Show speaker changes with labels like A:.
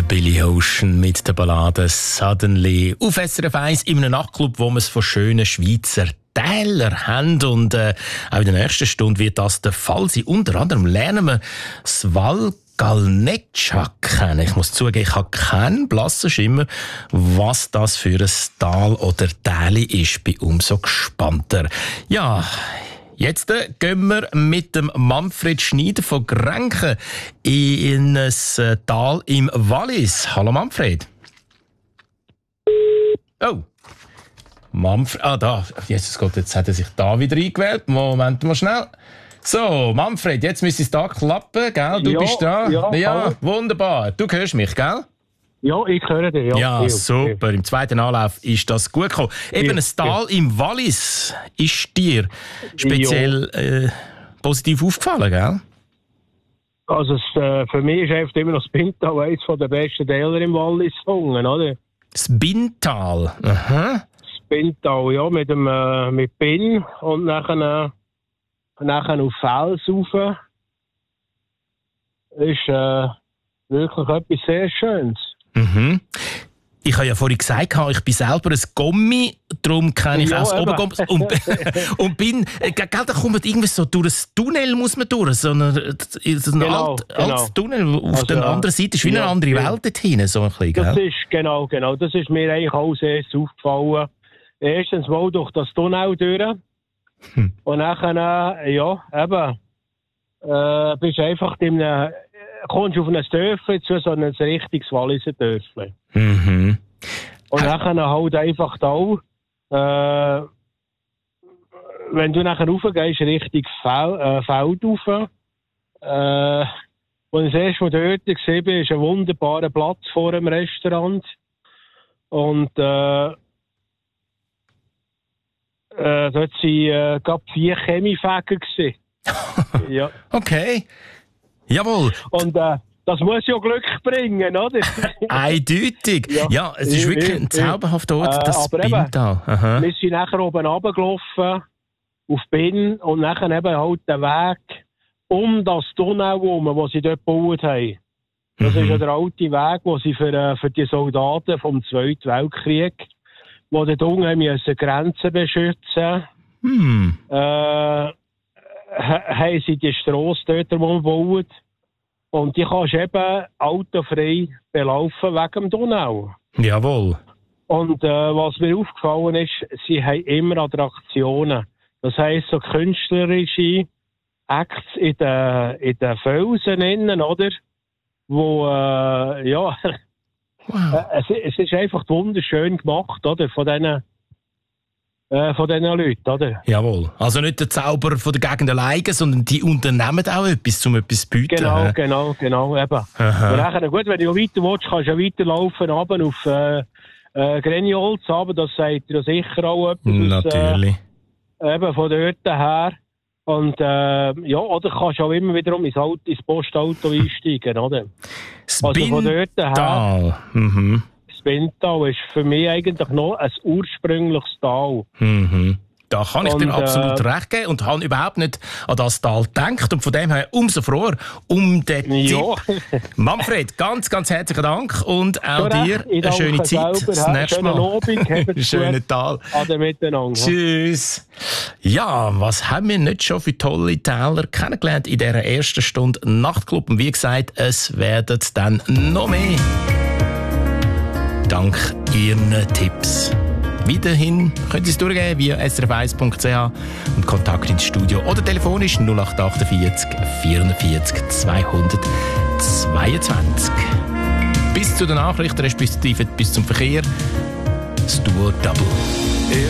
A: der Billy Ocean mit der Ballade «Suddenly» auf SRF 1 in einem Nachtclub, wo wir es von schönen Schweizer Täler haben. Und auch in der nächsten Stunde wird das der Fall sein. Unter anderem lernen wir das Valgalneccia kennen. Ich muss zugeben, ich habe keinen blassen Schimmer, was das für ein Tal oder Täli ist. Bin umso gespannter. Ja, jetzt gehen wir mit dem Manfred Schneider von Grenchen in ein Tal im Wallis. Hallo Manfred. Oh, Manfred. Ah, da. Jesus Gott, jetzt hat er sich da wieder eingewählt. Moment mal schnell. So, Manfred, jetzt müsste es da klappen, gell? Du bist da. Ja, wunderbar. Du hörst mich, gell?
B: Ja, ich höre dich.
A: Ja, super. Im zweiten Anlauf ist das gut gekommen. Eben ein Tal im Wallis ist dir speziell positiv aufgefallen, gell?
B: Also für mich ist einfach immer noch das Bintal eines der besten Täler im Wallis gesungen, oder?
A: Das Bintal. Aha.
B: Das Bintal, ja, mit Bin und nachher auf Fels rauf. Ist wirklich etwas sehr Schönes.
A: Mhm. Ich habe ja vorhin gesagt, ich bin selber ein Gommi, darum kenne ich auch das Obergommi. Und bin, da kommt man irgendwie so durch ein Tunnel, muss man durch, so ein altes Tunnel. Auf der anderen Seite ist wie eine andere Welt dort hinten, so ein bisschen,
B: das ist, genau, das ist mir eigentlich auch sehr aufgefallen. Erstens mal durch das Tunnel durch. Und nachher, bist du einfach kommst auf ein Dörfli zu, so ein richtiges Walliser Dörfli.
A: Mhm.
B: Und nachher halt einfach da, wenn du nachher raufgehst, Richtung Feld rauf, als ich das erste Mal dort gesehen bin, ist ein wunderbarer Platz vor dem Restaurant. Und dort waren gerade 4 Chemiefäger. Ja.
A: Okay. Jawohl.
B: Und das muss ja Glück bringen, oder?
A: Eindeutig. Ja, es ist wirklich ein zauberhafter Ort, das Bintal.
B: Wir sind nachher oben runtergelaufen, auf Bin, und nachher eben halt den Weg um das Tunnel herum, das sie dort gebaut haben. Das ist ja der alte Weg, den sie für die Soldaten vom Zweiten Weltkrieg, die dort unten müssen Grenzen beschützen mussten, haben sie die Strasse dort gebaut. Und die kannst du eben autofrei belaufen wegen dem Tunnel.
A: Jawohl.
B: Und was mir aufgefallen ist, sie haben immer Attraktionen. Das heisst, so künstlerische Acts in den Felsen innen, oder? Wo, wow. Es ist einfach wunderschön gemacht, oder? Von diesen Leuten, oder?
A: Jawohl. Also nicht der Zauber von der Gegend alleine, sondern die unternehmen auch etwas, um etwas zu bieten.
B: Genau, eben. Und nachher, gut, wenn du weiter willst, kannst du ja weiterlaufen, runter auf Grenjolz, aber das sagt dir sicher auch etwas.
A: Natürlich.
B: Eben von dort her. Und oder kannst du auch immer wieder ins Postauto einsteigen, oder?
A: Also von dort her.
B: Das Bintal ist für mich eigentlich noch ein ursprüngliches Tal.
A: Mhm. Da kann ich dir absolut recht geben und habe überhaupt nicht an das Tal gedacht. Und von dem her umso froher um den Tipp. Manfred, ganz, ganz herzlichen Dank und auch dir eine schöne Zeit. Das nächste Mal. Schönen Tal.
B: Ade miteinander.
A: Tschüss. Ja, was haben wir nicht schon für tolle Täler kennengelernt in dieser ersten Stunde Nachtclub? Und wie gesagt, es werden dann noch mehr. Dank Ihren Tipps. Weiterhin können Sie es durchgeben via srf1.ch und Kontakt ins Studio oder telefonisch 0848 44 222. Bis zu den Nachrichten, respektive bis zum Verkehr, das Duo Double.